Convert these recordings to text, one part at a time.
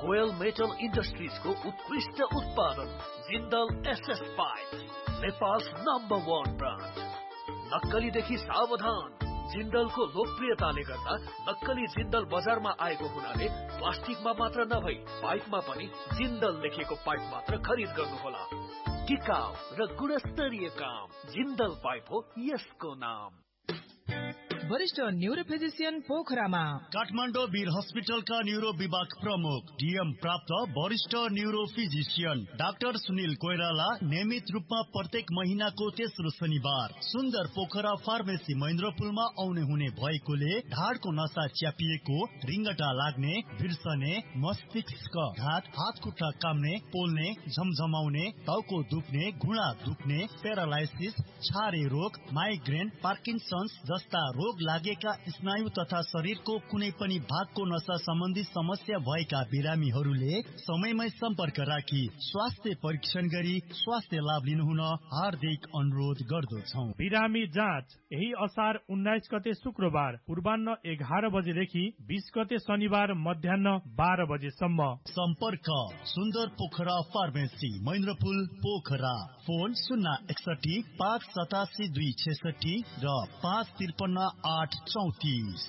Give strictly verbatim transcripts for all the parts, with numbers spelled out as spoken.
कोयल metal industries को उत्कृष्ट उत्पादन Jindal SS pipe, Nepal number वन ब्रान्ड। नक्कलीदेखि सावधान। जिन्दलको लोकप्रियताले गर्दा नक्कली जिन्दल बजारमा आएको हुनाले प्लास्टिकमा मात्र नभई पाइपमा पनि जिन्दल लेखिएको पाइप मात्र खरिद गर्नुहोला। टिकाउ र गुणस्तरीय काम जिन्दल पाइप हो यसको नाम। वरिष्ठ न्यूरो फिजिशियन पोखरामा काठमाडौँ वीर हस्पिटलका न्यूरो विभाग प्रमुख डीएम प्राप्त वरिष्ठ neuro physician doctor Sunil Koirala नियमित रूपमा प्रत्येक महीनाको तेस्रो शनिबार सुन्दर पोखरा फार्मेसी महेन्द्रपुलमा आउने हुने भएकोले ढाडको नसा च्यापिएको, रिङ्गटा लाग्ने, भिर्सने, मस्तिष्क घात, हात खुट्टा काम्ने, पोल्ने, झमझमाउने, टाउको दुख्ने, घुँडा दुख्ने, प्यारालाइसिस, छारे रोग, माइग्रेन, पार्किन्सन्स जस्ता रोग लागेका स्नायु तथा शरीरको कुनै पनि भागको नसा सम्बन्धी समस्या भएका बिरामीहरूले समयमै सम्पर्क राखी स्वास्थ्य परीक्षण गरी स्वास्थ्य लाभ लिनुहुन हार्दिक अनुरोध गर्दछौं। बिरामी जाँच यही असार उन्नाइस गते शुक्रबार पूर्वान्न एघार बजेदेखि बीस गते शनिबार मध्याह बाह्र बजेसम्म। सम्पर्क सुन्दर पोखरा फार्मेसी महेन्द्रपुल पोखरा। फोन शून्य एकसठी पाँच सतासी दुई छेसठी र पाँच त्रिपन्न आठ चौतीस।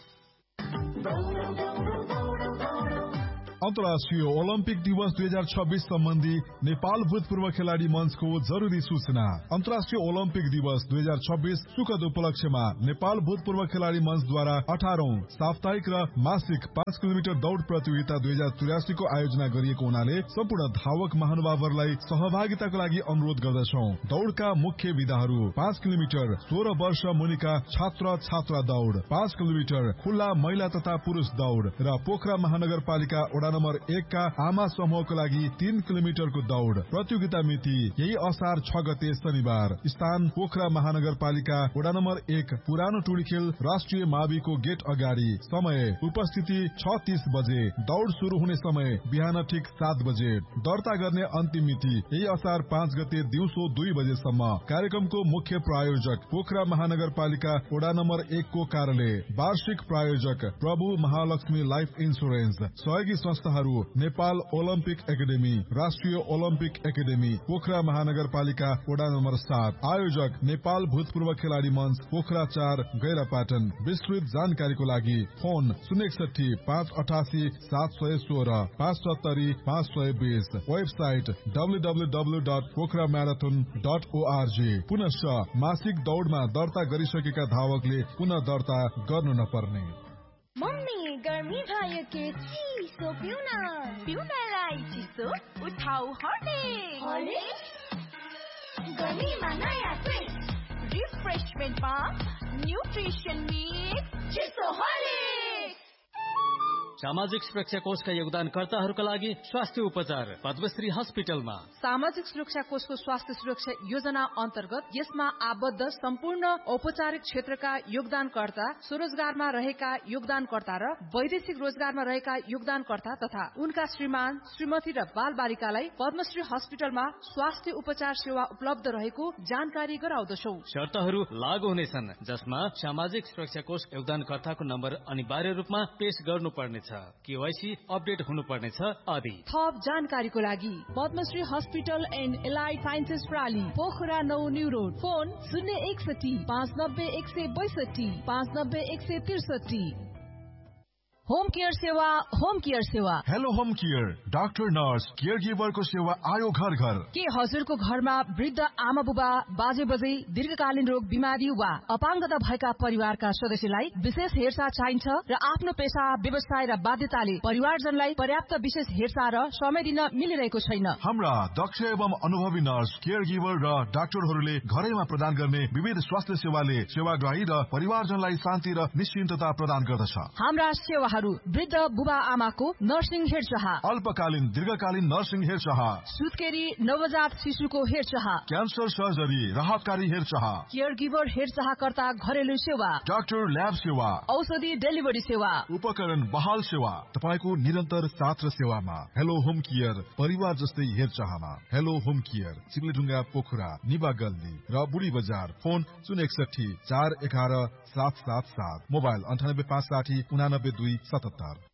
अन्तर्राष्ट्रिय ओलम्पिक दिवस दुई हजार छब्बीस सम्बन्धी नेपाल भूतपूर्व खेलाडी मञ्चको जरुरी सूचना। अन्तर्राष्ट्रिय ओलम्पिक दिवस दुई हजार छब्बीस सुखद उपलक्ष्यमा नेपाल भूतपूर्व खेलाडी मञ्चद्वारा अठारौं साप्ताहिक र मासिक पाँच किलोमिटर दौड़ प्रतियोगिता दुई हजार त्रियासी को आयोजना गरिएको हुनाले सम्पूर्ण धावक महानुभावहरूलाई सहभागिताको लागि अनुरोध गर्दछौ। दौड़का मुख्य विधाहरू पाँच किलोमिटर सोह्र वर्ष मुनिका छात्र छात्रा दौड़, पाँच किलोमिटर खुल्ला महिला तथा पुरुष दौड़ र पोखरा महानगरपालिका वडा नम्बर एक का आमा समूहको लागि तीन किलोमिटरको दौड़। प्रतियोगिता मिति यही असार छ गते शनिबार। स्थान पोखरा महानगरपालिका वडा नम्बर एक पुरानो टुडीखेल राष्ट्रिय माविको गेट अगाडि। समय उपस्थिति छ तीस बजे। दौड़ शुरू हुने समय बिहान ठिक सात बजे। दर्ता गर्ने अन्तिम मिति यही असार पाँच गते दिउँसो दुई बजेसम्म। कार्यक्रमको मुख्य प्रायोजक पोखरा महानगरपालिका वडा नम्बर एक को कार्यालय। वार्षिक प्रायोजक प्रभु महालक्ष्मी लाइफ इन्सुरेन्स। सहयोगी संस्थाहरू नेपाल ओलम्पिक एकाडेमी, राष्ट्रिय ओलम्पिक एकाडेमी पोखरा महानगरपालिका वडा नम्बर सात। आयोजक नेपाल भूतपूर्व खेलाडी मञ्च पोखरा चार गैरापाटन। विस्तृत जानकारीको लागि फोन शून्य एकसठी पाँच अठासी सात सय सोह्र पाँच सत्तरी पाँच सय बीस। Website W W W dot Pokhara marathon dot ORG. पुनश्च मासिक दौड़मा दर्ता गरिसकेका धावकले पुनः दर्ता गर्नु नपर्ने। मम्मी गर्मी भयो के चिसो पिउन पिउनलाई चिसो उठाउ हर्लिक्स। गर्मीमा नयाँ ट्विस्ट रिफ्रेशमेन्टमा न्युट्रिसन मिक्स चिसो हर्लिक्स। सामाजिक सुरक्षा कोषका योगदानकर्ताहरूका लागि स्वास्थ्य उपचार पद्मश्री हस्पिटलमा। सामाजिक सुरक्षा कोषको स्वास्थ्य सुरक्षा योजना अन्तर्गत यसमा आबद्ध सम्पूर्ण औपचारिक क्षेत्रका योगदानकर्ता, स्वरोजगारमा रहेका योगदानकर्ता र वैदेशिक रोजगारमा रहेका योगदानकर्ता तथा उनका श्रीमान श्रीमती र बाल बालिकालाई पद्मश्री हस्पिटलमा स्वास्थ्य उपचार सेवा उपलब्ध रहेको जानकारी गराउँदछौ। शर्तहरू लागू हुनेछन् जसमा सामाजिक सुरक्षा कोष योगदानकर्ताको नम्बर अनिवार्य रूपमा पेश गर्नुपर्नेछ, केवाईसी अपडेट हुनुपर्नेछ आदि। थप जानकारीको लागि Padmashri hospital and allied sciences प्राली Pokhara नौ न्यू रोड। फोन शून्य एकसठी पाँच नब्बे एक सय बैसठी पाँच नब्बे एक सय त्रिसठी। होम केयर सेवा होम केयर सेवा hello home care doctor nurse care गिभरको सेवा आयो घर घर। के हजुरको घरमा वृद्ध आमा बुबा बाजे बजै दीर्घकालीन रोग बिमारी वा अपाङ्गता भएका परिवारका सदस्यलाई विशेष हेरचाह चाहिन्छ र आफ्नो पेशा व्यवसाय र बाध्यताले परिवारजनलाई पर्याप्त विशेष हेरचाह र समय दिन मिलिरहेको छैन। हाम्रा दक्ष एवं अनुभवी नर्स केयर गिभर र डाक्टरहरूले घरैमा प्रदान गर्ने विविध स्वास्थ्य सेवाले सेवाग्राही र परिवारजनलाई शान्ति र निश्चिन्तता प्रदान गर्दछ। हाम्रा सेवाहरू वृद्ध बुबा आमाको नर्सिङ हेरचाह, अल्पकालीन दीर्घकालीन नर्सिङ हेरचाह, सुत्केरी नवजात शिशुको हेरचाह, क्यान्सर सर्जरी राहतकारी हेरचाह, केयर गिभर हेरचाहकर्ता घरेलु सेवा, डाक्टर ल्याब सेवा, औषधि डेलिभरी सेवा, उपकरण बहाल सेवा तपाईको निरन्तर साथ र सेवामा। हेलो होम केयर परिवार जस्तै हेरचाहमा। हेलो होम केयर चिप्लेढुङ्गा पोखरा निबा गल्ली र बुढी बजार। फोन शून्य एकसठी चार एघार सात सात सात। मोबाइल अन्ठानब्बे पाँच साठी उनानब्बे दुई सतहत्तर।